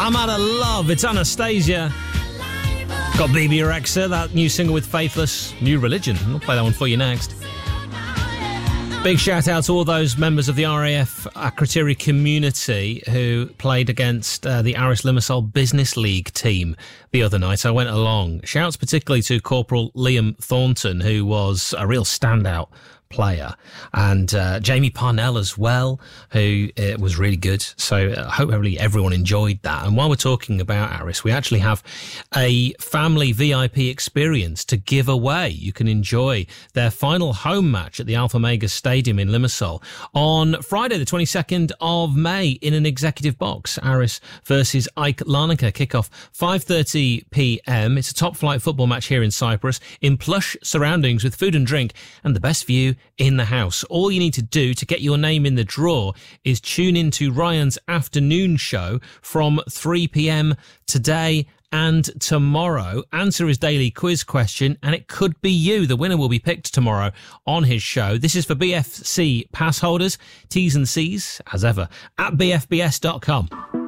I'm Out of Love. It's Anastasia. Got BB Rexa, that new single with Faithless, New Religion. I'll play that one for you next. Big shout out to all those members of the RAF Akrotiri community who played against the Aris Limassol Business League team the other night. I went along. Shouts particularly to Corporal Liam Thornton, who was a real standout player, and Jamie Parnell as well, who was really good. So hopefully everyone enjoyed that. And while we're talking about Aris, we actually have a family VIP experience to give away. You can enjoy their final home match at the Alpha Mega Stadium in Limassol on Friday the 22nd of May in an executive box. Aris versus Ike Larnaca, kickoff 5:30pm. It's a top flight football match here in Cyprus in plush surroundings with food and drink and the best view in the house. All you need to do to get your name in the draw is tune into Ryan's afternoon show from 3pm today and tomorrow. Answer his daily quiz question and it could be you. The winner will be picked tomorrow on his show. This is for BFC pass holders. T's and C's, as ever, at bfbs.com.